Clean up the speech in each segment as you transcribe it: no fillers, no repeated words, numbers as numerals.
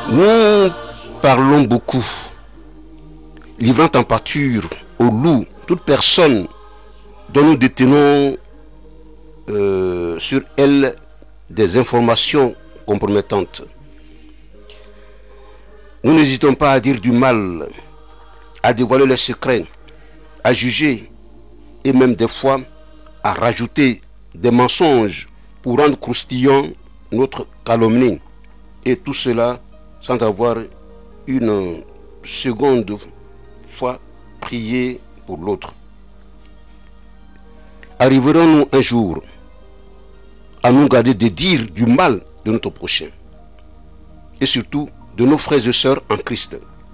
Nous parlons beaucoup, livrant en pâture au loup toute personne dont nous détenons sur elle des informations compromettantes. Nous n'hésitons pas à dire du mal, à dévoiler les secrets, à juger et même des fois à rajouter des mensonges pour rendre croustillant notre calomnie. Et tout cela sans avoir une seconde fois prié pour l'autre. Arriverons-nous un jour à nous garder de dire du mal de notre prochain et surtout de nos frères et sœurs en Christ?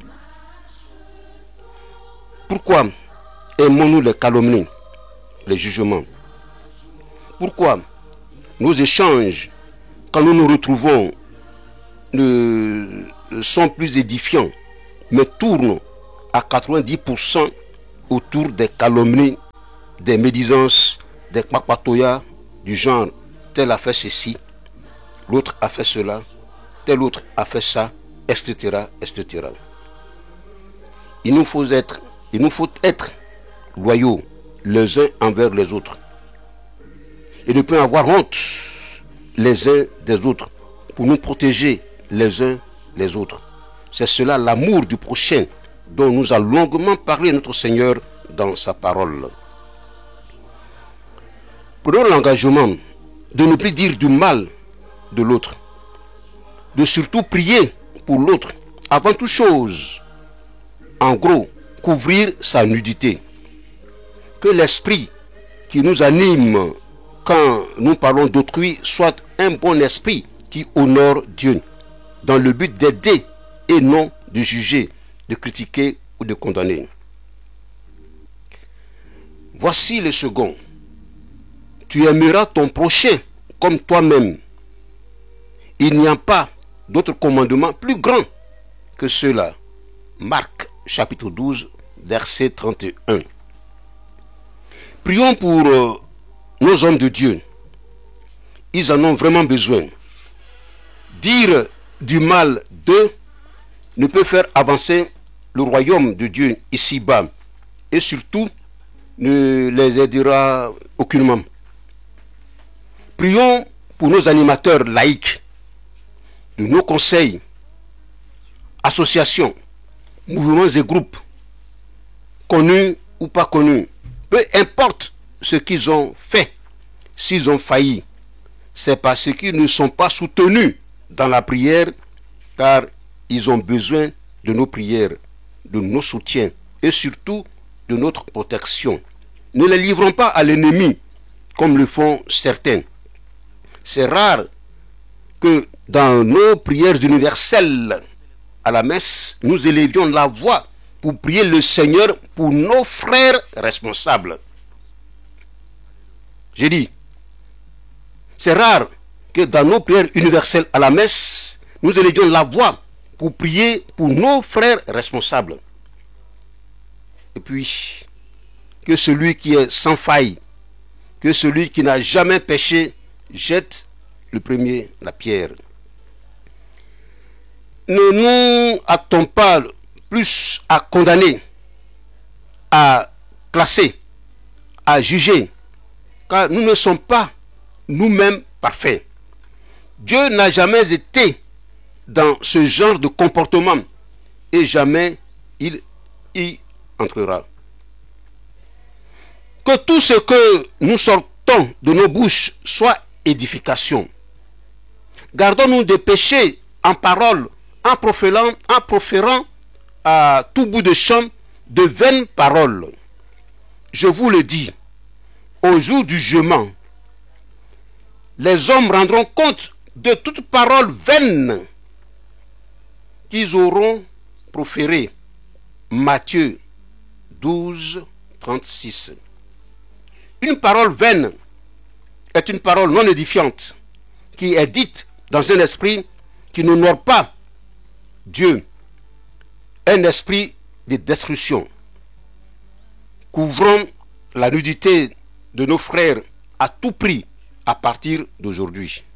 Pourquoi aimons-nous les calomnies, les jugements? Pourquoi nos échanges, quand nous nous retrouvons, ne sont plus édifiants, mais tournent à 90% autour des calomnies, des médisances, des kpakpatoyas du genre tel a fait ceci, l'autre a fait cela, tel autre a fait ça, etc., etc. Il nous faut être loyaux les uns envers les autres et ne pas avoir honte les uns des autres pour nous protéger les uns les autres. C'est cela l'amour du prochain dont nous a longuement parlé notre Seigneur dans sa parole. Prenons l'engagement de ne plus dire du mal de l'autre, de surtout prier pour l'autre avant toute chose. En gros, couvrir sa nudité. Que l'esprit qui nous anime quand nous parlons d'autrui soit un bon esprit qui honore Dieu, dans le but d'aider et non de juger, de critiquer ou de condamner. Voici le second. Tu aimeras ton prochain comme toi-même. Il n'y a pas d'autre commandement plus grand que cela. Marc chapitre 12, verset 31. Prions pour nos hommes de Dieu. Ils en ont vraiment besoin. Dire du mal d'eux ne peut faire avancer le royaume de Dieu ici-bas et surtout ne les aidera aucunement. Prions pour nos animateurs laïcs, de nos conseils, associations, mouvements et groupes, connus ou pas connus. Peu importe ce qu'ils ont fait, s'ils ont failli, c'est parce qu'ils ne sont pas soutenus dans la prière, car ils ont besoin de nos prières, de nos soutiens et surtout de notre protection. Ne les livrons pas à l'ennemi comme le font certains. C'est rare que dans nos prières universelles à la messe, nous élevions la voix pour prier le Seigneur pour nos frères responsables. J'ai dit, c'est rare que dans nos prières universelles à la messe, nous élevions la voix pour prier pour nos frères responsables. Et puis, que celui qui est sans faille, que celui qui n'a jamais péché, jette le premier la pierre. Ne nous hâtons pas plus à condamner, à classer, à juger, car nous ne sommes pas nous-mêmes parfaits. Dieu n'a jamais été dans ce genre de comportement et jamais il y entrera. Que tout ce que nous sortons de nos bouches soit édification. Gardons-nous de pécher en parole, en proférant à tout bout de champ de vaines paroles. Je vous le dis, au jour du jugement, les hommes rendront compte de toute parole vaine qu'ils auront proférée. Matthieu 12, 36. Une parole vaine est une parole non édifiante qui est dite dans un esprit qui n'honore pas Dieu, un esprit de destruction. Couvrons la nudité de nos frères à tout prix à partir d'aujourd'hui.